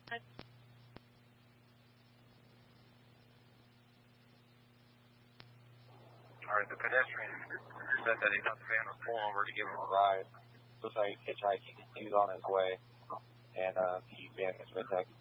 All right, the pedestrian said that he thought the van was pulling over to give him a ride. Looks like hitchhiking. He was on his way, and the van has been taken.